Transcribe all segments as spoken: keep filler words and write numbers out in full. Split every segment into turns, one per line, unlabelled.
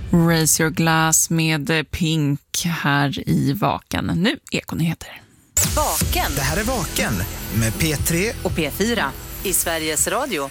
Raise Your Glass med Pink här i Vaken. Nu Ekonyheter.
Vaken.
Det här är Vaken med P tre
och P fyra i Sveriges Radio.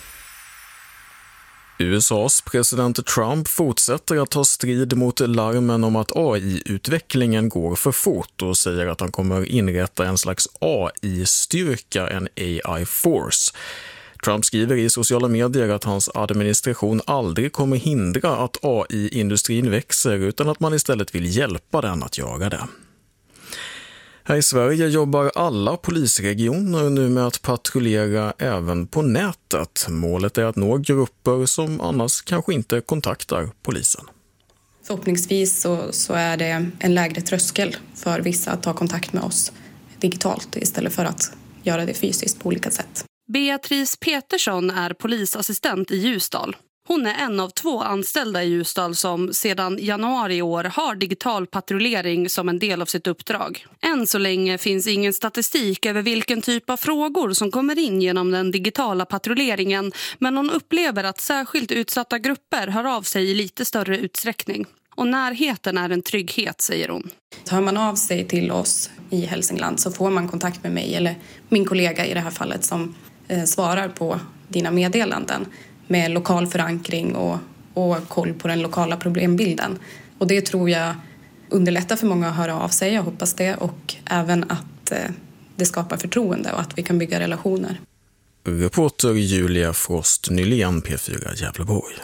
U S A:s president Trump fortsätter att ta strid mot larmen om att A I-utvecklingen går för fort och säger att han kommer inrätta en slags A I-styrka, en A I-force. Trump skriver i sociala medier att hans administration aldrig kommer hindra att A I-industrin växer utan att man istället vill hjälpa den att göra det. Här i Sverige jobbar alla polisregioner nu med att patrullera även på nätet. Målet är att nå grupper som annars kanske inte kontaktar polisen.
Förhoppningsvis så, så är det en lägre tröskel för vissa att ta kontakt med oss digitalt istället för att göra det fysiskt på olika sätt.
Beatrice Petersson är polisassistent i Ljusdal. Hon är en av två anställda i Ljusdal som sedan januari i år har digital patrullering som en del av sitt uppdrag. Än så länge finns ingen statistik över vilken typ av frågor som kommer in genom den digitala patrulleringen, men hon upplever att särskilt utsatta grupper hör av sig i lite större utsträckning. Och närheten är en trygghet, säger hon.
Tar man av sig till oss i Hälsingland så får man kontakt med mig eller min kollega i det här fallet som eh, svarar på dina meddelanden med lokal förankring och, och koll på den lokala problembilden. Och det tror jag underlättar för många att höra av sig, jag hoppas det. Och även att eh, det skapar förtroende och att vi kan bygga relationer.
Reporter Julia Frost Nylén, P fyra Gävleborg.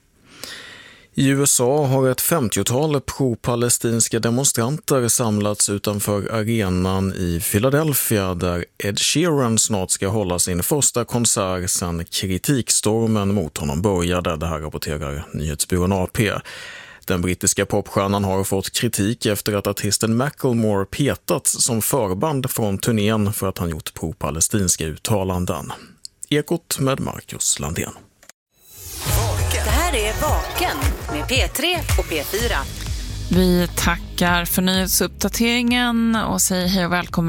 I U S A har ett femtiotal pro-palestinska demonstranter samlats utanför arenan i Philadelphia där Ed Sheeran snart ska hålla sin första konsert sedan kritikstormen mot honom började. Det här rapporterar nyhetsbyrån A P. Den brittiska popstjärnan har fått kritik efter att artisten Macklemore petats som förband från turnén för att han gjort pro-palestinska uttalanden. Ekot med Marcus Landén.
Det här är Vaken med P tre och P fyra.
Vi tackar för nyhetsuppdateringen och säger hej och välkommen